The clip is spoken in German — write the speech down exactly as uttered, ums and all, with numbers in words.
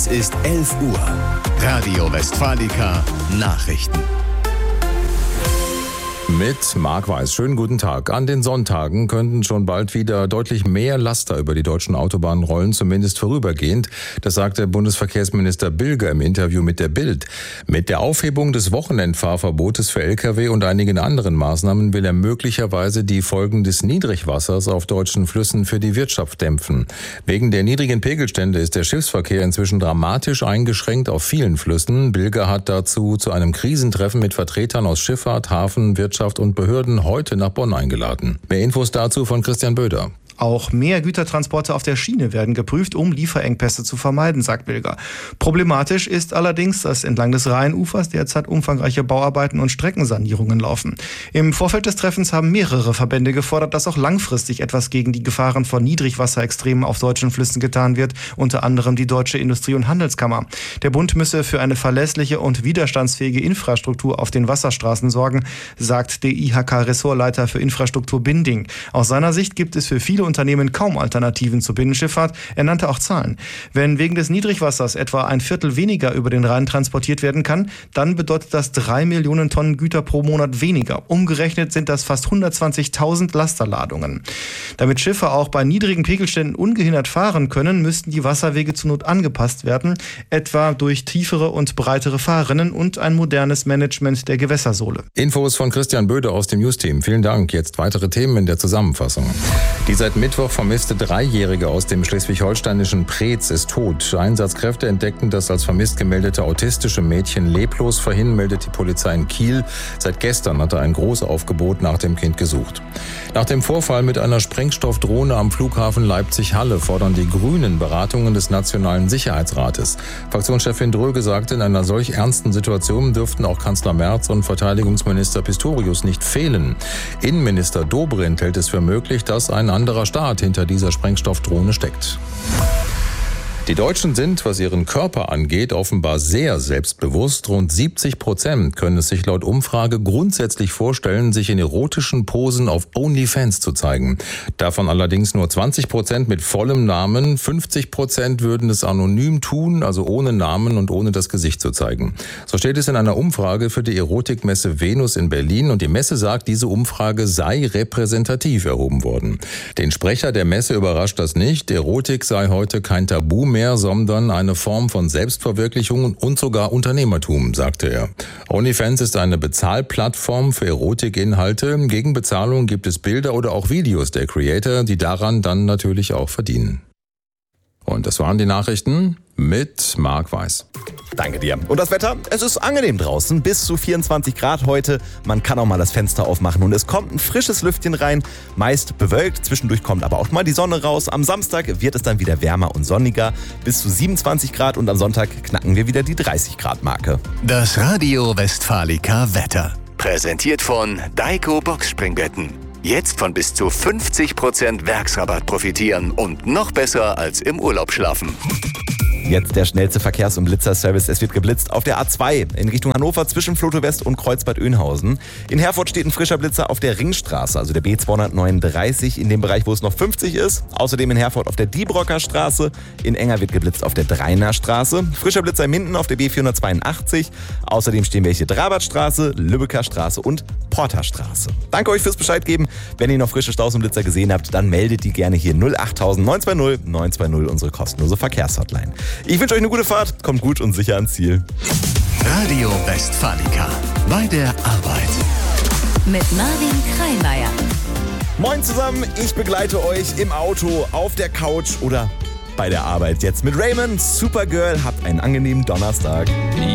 Es ist elf Uhr. Radio Westfalica Nachrichten. Mit Marc Weiß. Schönen guten Tag. An den Sonntagen könnten schon bald wieder deutlich mehr Laster über die deutschen Autobahnen rollen, zumindest vorübergehend. Das sagte Bundesverkehrsminister Bilger im Interview mit der Bild. Mit der Aufhebung des Wochenendfahrverbotes für L K W und einigen anderen Maßnahmen will er möglicherweise die Folgen des Niedrigwassers auf deutschen Flüssen für die Wirtschaft dämpfen. Wegen der niedrigen Pegelstände ist der Schiffsverkehr inzwischen dramatisch eingeschränkt auf vielen Flüssen. Bilger hat dazu zu einem Krisentreffen mit Vertretern aus Schifffahrt, Hafen, Wirtschaft und Behörden heute nach Bonn eingeladen. Mehr Infos dazu von Christian Böder. Auch mehr Gütertransporte auf der Schiene werden geprüft, um Lieferengpässe zu vermeiden, sagt Bilger. Problematisch ist allerdings, dass entlang des Rheinufers derzeit umfangreiche Bauarbeiten und Streckensanierungen laufen. Im Vorfeld des Treffens haben mehrere Verbände gefordert, dass auch langfristig etwas gegen die Gefahren von Niedrigwasserextremen auf deutschen Flüssen getan wird, unter anderem die Deutsche Industrie- und Handelskammer. Der Bund müsse für eine verlässliche und widerstandsfähige Infrastruktur auf den Wasserstraßen sorgen, sagt der I H K-Ressortleiter für Infrastruktur Binding. Aus seiner Sicht gibt es für viele Unternehmen kaum Alternativen zur Binnenschifffahrt. Er nannte auch Zahlen. Wenn wegen des Niedrigwassers etwa ein Viertel weniger über den Rhein transportiert werden kann, dann bedeutet das drei Millionen Tonnen Güter pro Monat weniger. Umgerechnet sind das fast hundertzwanzigtausend Lasterladungen. Damit Schiffe auch bei niedrigen Pegelständen ungehindert fahren können, müssten die Wasserwege zur Not angepasst werden, etwa durch tiefere und breitere Fahrrinnen und ein modernes Management der Gewässersohle. Infos von Christian Böder aus dem News-Team. Vielen Dank. Jetzt weitere Themen in der Zusammenfassung. Die seit Mittwoch vermisste Dreijährige aus dem schleswig-holsteinischen Preetz ist tot. Einsatzkräfte entdeckten das als vermisst gemeldete autistische Mädchen leblos. Vorhin meldet die Polizei in Kiel. Seit gestern hatte ein Großaufgebot nach dem Kind gesucht. Nach dem Vorfall mit einer Sprengstoffdrohne am Flughafen Leipzig-Halle fordern die Grünen Beratungen des Nationalen Sicherheitsrates. Fraktionschefin Dröge sagte, in einer solch ernsten Situation dürften auch Kanzler Merz und Verteidigungsminister Pistorius nicht fehlen. Innenminister Dobrindt hält es für möglich, dass ein anderer Staat hinter dieser Sprengstoffdrohne steckt. Die Deutschen sind, was ihren Körper angeht, offenbar sehr selbstbewusst. Rund siebzig Prozent können es sich laut Umfrage grundsätzlich vorstellen, sich in erotischen Posen auf OnlyFans zu zeigen. Davon allerdings nur zwanzig Prozent mit vollem Namen. fünfzig Prozent würden es anonym tun, also ohne Namen und ohne das Gesicht zu zeigen. So steht es in einer Umfrage für die Erotikmesse Venus in Berlin. Und die Messe sagt, diese Umfrage sei repräsentativ erhoben worden. Den Sprecher der Messe überrascht das nicht. Erotik sei heute kein Tabu mehr, sondern eine Form von Selbstverwirklichung und sogar Unternehmertum, sagte er. OnlyFans ist eine Bezahlplattform für Erotikinhalte. Gegen Bezahlung gibt es Bilder oder auch Videos der Creator, die daran dann natürlich auch verdienen. Und das waren die Nachrichten mit Marc Weiß. Danke dir. Und das Wetter? Es ist angenehm draußen, bis zu vierundzwanzig Grad heute. Man kann auch mal das Fenster aufmachen und es kommt ein frisches Lüftchen rein. Meist bewölkt, zwischendurch kommt aber auch mal die Sonne raus. Am Samstag wird es dann wieder wärmer und sonniger, bis zu siebenundzwanzig Grad und am Sonntag knacken wir wieder die dreißig Grad Marke. Das Radio Westfalica Wetter. Präsentiert von Daiko Boxspringbetten. Jetzt von bis zu fünfzig Prozent Werksrabatt profitieren und noch besser als im Urlaub schlafen. Jetzt der schnellste Verkehrs- und Blitzerservice. Es wird geblitzt auf der A zwei in Richtung Hannover zwischen Floto West und Kreuzbad Oeynhausen. In Herford steht ein frischer Blitzer auf der Ringstraße, also der B zweihundertneununddreißig, in dem Bereich, wo es noch fünfzig ist. Außerdem in Herford auf der Diebrocker Straße. In Enger wird geblitzt auf der Dreiner Straße. Frischer Blitzer in Minden auf der B vierhundertzweiundachtzig. Außerdem stehen welche Drabertstraße, Lübecker Straße und Porterstraße. Danke euch fürs Bescheid geben. Wenn ihr noch frische Staus und Blitzer gesehen habt, dann meldet die gerne hier null acht neun zwei null neun zwei null, unsere kostenlose Verkehrshotline. Ich wünsche euch eine gute Fahrt, kommt gut und sicher ans Ziel. Radio Westfalica. Bei der Arbeit. Mit Marvin Kreimeier. Moin zusammen, ich begleite euch im Auto, auf der Couch oder bei der Arbeit. Jetzt mit Raymond, Supergirl. Habt einen angenehmen Donnerstag.